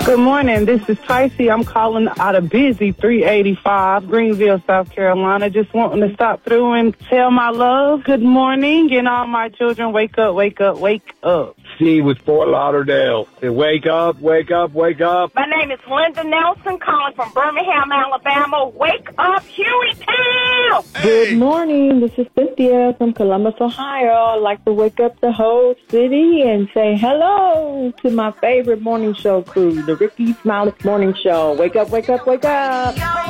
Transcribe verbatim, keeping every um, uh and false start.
Good morning. This is Tracy. I'm calling out of busy three eighty-five, Greenville, South Carolina. Just wanting to stop through and tell my love good morning, and all my children, wake up, wake up, wake up. Steve with Fort Lauderdale. Say, wake up, wake up, wake up. My name is Linda Nelson, calling from Birmingham, Alabama. Wake up, Hueytown! Hey. Good morning. This is Cynthia from Columbus, Ohio. I'd like to wake up the whole city and say hello to my favorite morning show crew, the Ricky Smiley Morning Show. Wake up, wake up, wake up.